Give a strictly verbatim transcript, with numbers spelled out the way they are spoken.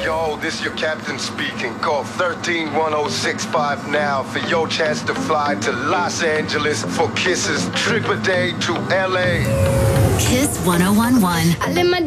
Yo, this your captain speaking. Call thirteen one oh six five now for your chance to fly to Los Angeles for kisses. Trip a day to L A. Kiss one oh one one. I live my